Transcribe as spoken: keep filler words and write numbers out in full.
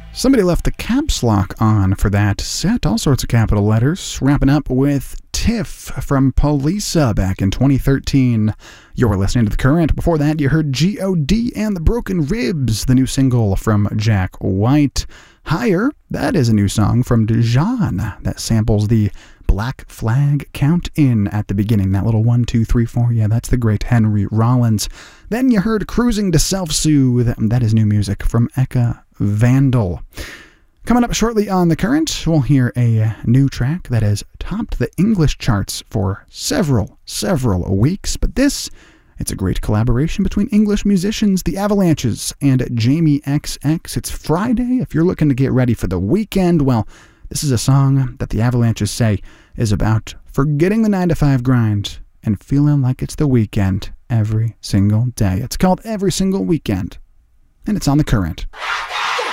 Somebody left the caps lock on for that set, all sorts of capital letters. Wrapping up with Tiff from Polisa back in twenty thirteen. You're listening to The Current. Before that, you heard G O D and the Broken Ribs, the new single from Jack White. Higher, that is a new song from Dejan that samples the Black Flag Count In at the beginning. That little one, two, three, four. Yeah, that's the great Henry Rollins. Then you heard Cruising to Self-Soothe. That is new music from Eka Vandal. Coming up shortly on The Current, we'll hear a new track that has topped the English charts for several, several weeks. But this, it's a great collaboration between English musicians, The Avalanches, and Jamie X X. It's Friday. If you're looking to get ready for the weekend, well, this is a song that The Avalanches say is about forgetting the nine to five grind and feeling like it's the weekend every single day. It's called Every Single Weekend, and it's on The Current.